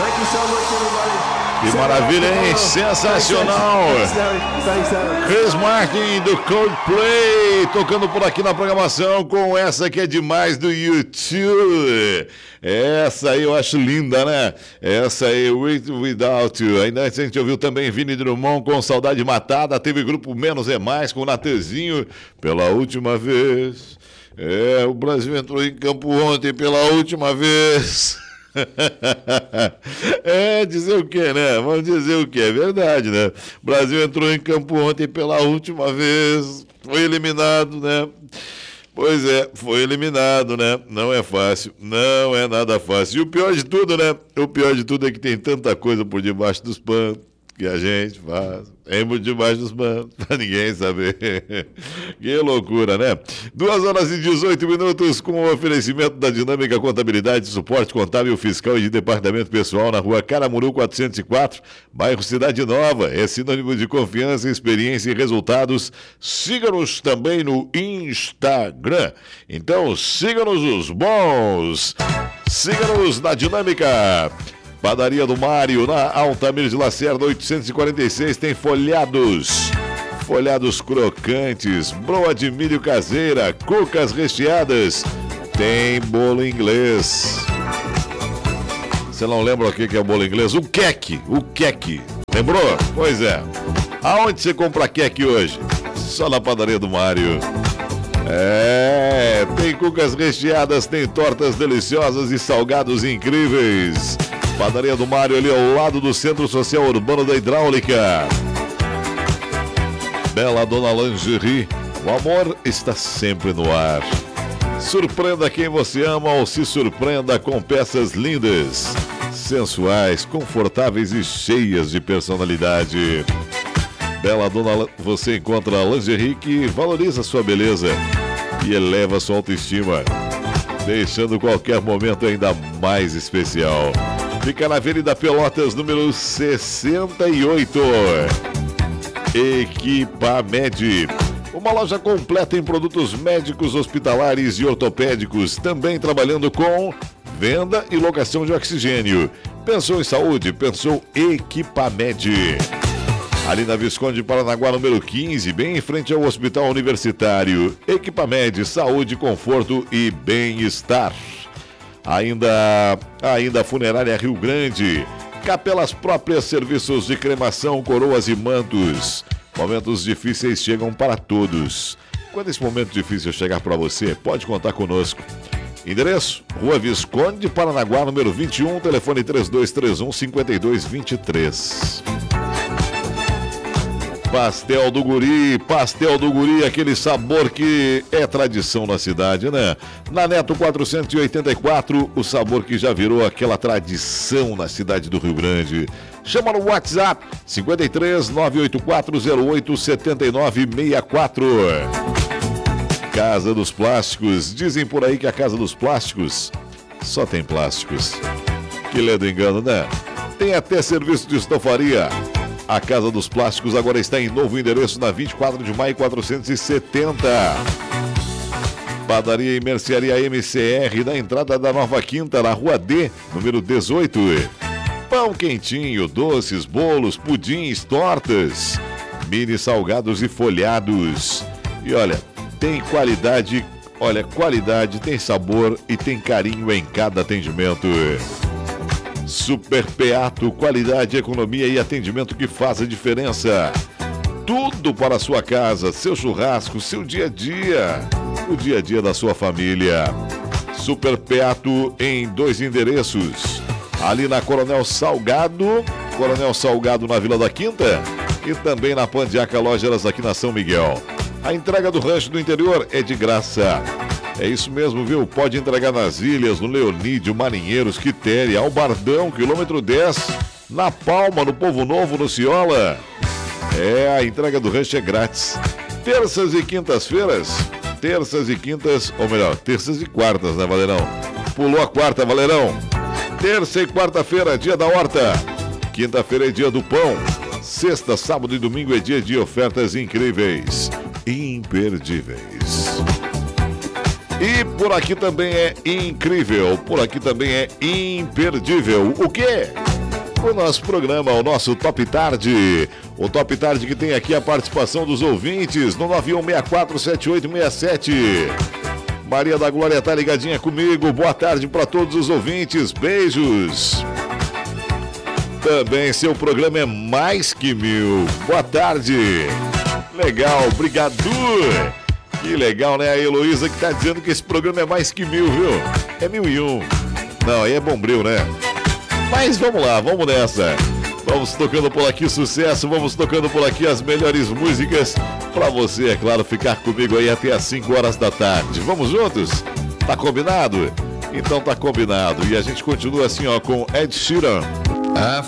Que maravilha, hein? Sensacional! Chris Martin do Coldplay tocando por aqui na programação com essa que é demais do YouTube. Essa aí eu acho linda, né? Essa aí, With Without You. Ainda a gente ouviu também Vini Drummond com Saudade Matada. Teve grupo Menos é Mais com o Natezinho pela última vez. O Brasil entrou em campo ontem pela última vez. Dizer o que, né? Vamos dizer o que, é verdade, né? O Brasil entrou em campo ontem pela última vez, foi eliminado, né? Pois é, foi eliminado, né? Não é fácil, não é nada fácil. E o pior de tudo, né? O pior de tudo é que tem tanta coisa por debaixo dos panos que a gente faz, por debaixo dos panos, pra ninguém saber. Que loucura, né? 2h18 com o oferecimento da Dinâmica Contabilidade, Suporte Contábil, Fiscal e de Departamento Pessoal na rua Caramuru 404, bairro Cidade Nova. É sinônimo de confiança, experiência e resultados. Siga-nos também no Instagram. Então, siga-nos os bons. Siga-nos na Dinâmica. Padaria do Mário, na Altamir de Lacerda, 846, tem folhados crocantes, broa de milho caseira, cucas recheadas, tem bolo inglês. Você não lembra o que é o bolo inglês? O queque. Lembrou? Pois é. Aonde você compra queque hoje? Só na Padaria do Mário. Tem cucas recheadas, tem tortas deliciosas e salgados incríveis. Padaria do Mário, ali ao lado do Centro Social Urbano da Hidráulica. Bela Dona Lingerie, o amor está sempre no ar. Surpreenda quem você ama ou se surpreenda com peças lindas, sensuais, confortáveis e cheias de personalidade. Bela Dona, você encontra a lingerie que valoriza sua beleza e eleva sua autoestima, deixando qualquer momento ainda mais especial. Fica na Avenida Pelotas, número 68. Equipamed. Uma loja completa em produtos médicos, hospitalares e ortopédicos. Também trabalhando com venda e locação de oxigênio. Pensou em saúde? Pensou Equipamed. Ali na Visconde de Paranaguá, número 15, bem em frente ao Hospital Universitário. Equipamed, saúde, conforto e bem-estar. Ainda Funerária Rio Grande, capelas próprias, serviços de cremação, coroas e mantos. Momentos difíceis chegam para todos. Quando esse momento difícil chegar para você, pode contar conosco. Endereço: Rua Visconde de Paranaguá, número 21, telefone 3231-5223. Pastel do Guri, aquele sabor que é tradição na cidade, né? Na Neto 484, o sabor que já virou aquela tradição na cidade do Rio Grande. Chama no WhatsApp 53 98408 7964. Casa dos Plásticos, dizem por aí que a Casa dos Plásticos só tem plásticos. Que ledo engano, né? Tem até serviço de estofaria. A Casa dos Plásticos agora está em novo endereço na 24 de maio 470. Padaria e Mercearia MCR, na entrada da Nova Quinta, na Rua D, número 18. Pão quentinho, doces, bolos, pudins, tortas, mini salgados e folhados. E olha, tem qualidade, tem sabor e tem carinho em cada atendimento. Super Peato, qualidade, economia e atendimento que faz a diferença. Tudo para a sua casa, seu churrasco, seu dia a dia, o dia a dia da sua família. Super Peato em 2 endereços. Ali na Coronel Salgado na Vila da Quinta e também na Pandiaca Lojas aqui na São Miguel. A entrega do rancho do interior é de graça. É isso mesmo, viu? Pode entregar nas Ilhas, no Leonídio, Marinheiros, Quitéria, Albardão, quilômetro 10, na Palma, no Povo Novo, no Ciola. A entrega do rancho é grátis. Terças e quintas-feiras, terças e quartas, né, Valerão? Pulou a quarta, Valerão. Terça e quarta-feira, dia da horta. Quinta-feira é dia do pão. Sexta, sábado e domingo é dia de ofertas incríveis, imperdíveis. E por aqui também é incrível, por aqui também é imperdível. O quê? o nosso programa, o nosso Top Tarde. O Top Tarde que tem aqui a participação dos ouvintes no 91647867. Maria da Glória tá ligadinha comigo. Boa tarde para todos os ouvintes. Beijos. Também seu programa é mais que 1000. Boa tarde. Legal, obrigado. Que legal, né? A Heloísa que tá dizendo que esse programa é mais que 1000, viu? É 1001. Não, aí é Bombril, né? Mas vamos lá, vamos nessa. Vamos tocando por aqui sucesso, vamos tocando por aqui as melhores músicas pra você, é claro, ficar comigo aí até às 5 horas da tarde. Vamos juntos? Tá combinado? Então tá combinado. E a gente continua assim, ó, com Ed Sheeran.